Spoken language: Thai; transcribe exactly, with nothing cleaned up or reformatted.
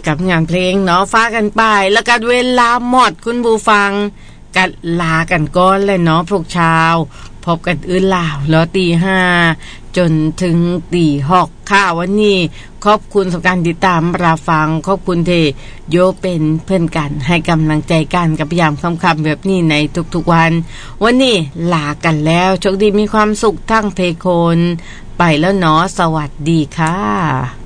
กับงานเพลงเนาะฟ้ากันไปแล้วก็เวลาหมดคุณผู้ฟังกันลากันก่อนเลยเนาะพวกชาวพบกันอื่นลาวแล้วตีห้าจนถึงตีหกค่ะวันนี้ขอบคุณสำหรับการติดตามรับฟังขอบคุณเทโยเป็นเพื่อนกันให้กำลังใจกันกับพยายามคำคำแบบนี้ในทุกๆวันวันนี้ลากันแล้วโชคดีมีความสุขทั้งเพคนไปแล้วเนาะสวัสดีค่ะ